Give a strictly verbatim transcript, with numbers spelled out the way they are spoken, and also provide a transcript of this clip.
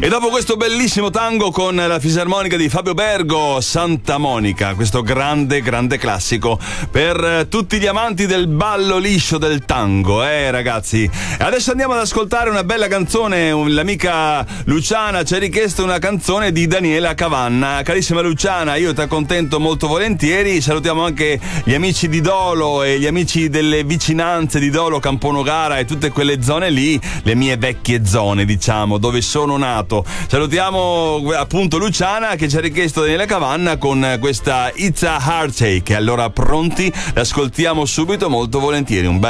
E dopo questo bellissimo tango con la fisarmonica di Fabio Bergo, Santa Monica, questo grande, grande classico per tutti gli amanti del ballo liscio del tango, eh ragazzi. E adesso andiamo ad ascoltare una bella canzone. L'amica Luciana ci ha richiesto una canzone di Daniela Cavanna. Carissima Luciana, io ti accontento molto volentieri. Salutiamo anche gli amici di Dolo e gli amici delle vicinanze di Dolo, Camponogara e tutte quelle zone lì, le mie vecchie zone, diciamo, dove sono nato. Salutiamo appunto Luciana che ci ha richiesto Daniela Cavanna con questa It's a Heartache. Allora pronti? L'ascoltiamo subito molto volentieri. Un bel